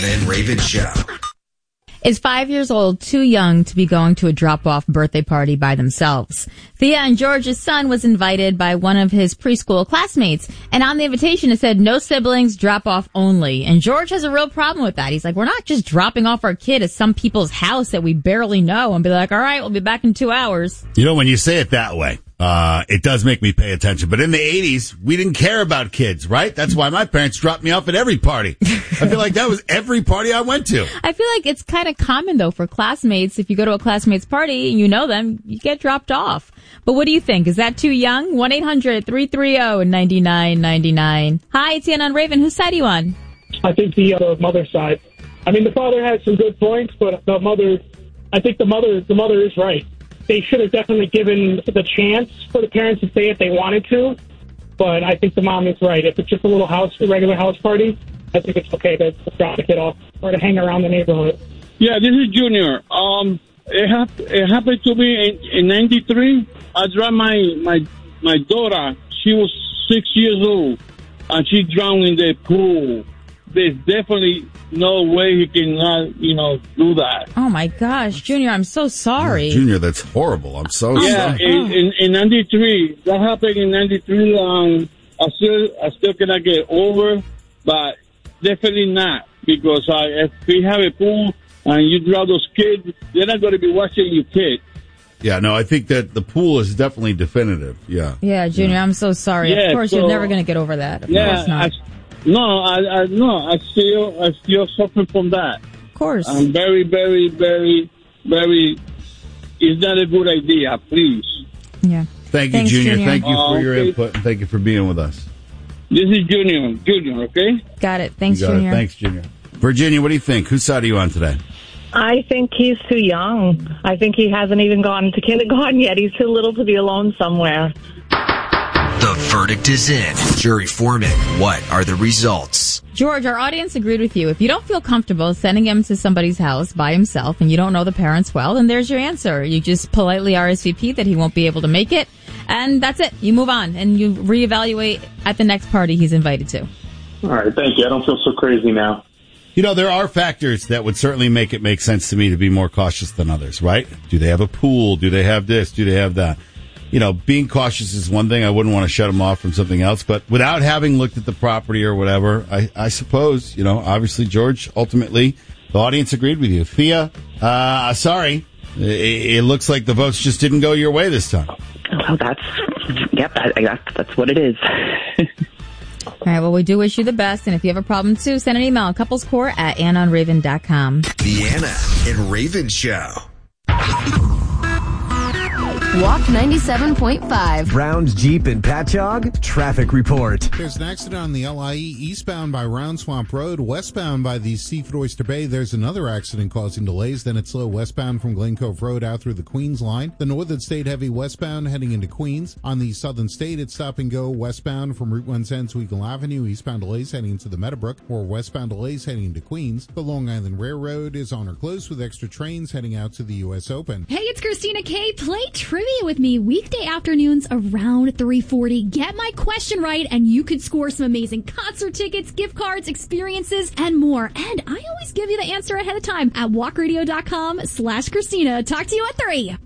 Anna and Raven Show. Is 5 years old too young to be going to a drop-off birthday party by themselves? Thea and George's son was invited by one of his preschool classmates, and on the invitation it said, no siblings, drop-off only. And George has a real problem with that. He's like, we're not just dropping off our kid at some people's house that we barely know and be like, all right, we'll be back in 2 hours. You know, when you say it that way, it does make me pay attention. But in the 80s, we didn't care about kids, right? That's why my parents dropped me off at every party. I feel like that was every party I went to. I feel like it's kind of common, though, for classmates. If you go to a classmate's party and you know them, you get dropped off. But what do you think? Is that too young? 1-800-330-9999. Hi, it's Anna on Raven. Whose side are you on? I think the mother side. I mean, the father has some good points, but the mother is right. They should have definitely given the chance for the parents to stay if they wanted to. But I think the mom is right. If it's just a regular house party, I think it's okay to drop the kid off or to hang around the neighborhood. Yeah, this is Junior. It happened to me in 93. I dropped my daughter. She was 6 years old, and she drowned in the pool. There's definitely no way he can not, do that. Oh, my gosh. Junior, I'm so sorry. Junior, that's horrible. I'm so sorry. Yeah, in 93. That happened in 93. I still cannot get over, but definitely not. Because if we have a pool and you drop those kids, they're not going to be watching your kids. Yeah, no, I think that the pool is definitely definitive. Yeah. Yeah, Junior, I'm so sorry. Yeah, of course, you're never going to get over that. Of course not. I still suffer from that. Of course. I'm very, very, very, very. It's not a good idea. Please. Yeah. Thanks, Junior. Thank you for your input and thank you for being with us. This is Junior. Junior, okay? Got it. Thanks, Junior. Thanks, Junior. Virginia, what do you think? Whose side are you on today? I think he's too young. I think he hasn't even gone to kindergarten yet. He's too little to be alone somewhere. The verdict is in. Jury foreman, what are the results? George, our audience agreed with you. If you don't feel comfortable sending him to somebody's house by himself and you don't know the parents well, then there's your answer. You just politely RSVP that he won't be able to make it, and that's it. You move on, and you reevaluate at the next party he's invited to. All right, thank you. I don't feel so crazy now. You know, there are factors that would certainly make it make sense to me to be more cautious than others, right? Do they have a pool? Do they have this? Do they have that? You know, being cautious is one thing. I wouldn't want to shut them off from something else. But without having looked at the property or whatever, I suppose, obviously, George, ultimately, the audience agreed with you. Thea, sorry. It looks like the votes just didn't go your way this time. Oh, that's what it is. All right, well, we do wish you the best. And if you have a problem, too, send an email, couplescore@AnnaandRaven.com. The Anna and Raven Show. Walk 97.5. Brown's Jeep and Patchogue traffic report. There's an accident on the LIE eastbound by Round Swamp Road, westbound by the Seafood Oyster Bay. There's another accident causing delays. Then it's slow westbound from Glen Cove Road out through the Queens line. The Northern State heavy westbound heading into Queens. On the Southern State, it's stop and go westbound from Route 110 to Eagle Avenue. Eastbound delays heading into the Meadowbrook, or westbound delays heading into Queens. The Long Island Railroad is on or close with extra trains heading out to the U.S. Open. Hey, it's Christina K. Play trivia with me weekday afternoons around 3:40. Get my question right and you could score some amazing concert tickets, gift cards, experiences, and more. And I always give you the answer ahead of time at walkradio.com/Christina. Talk to you at 3.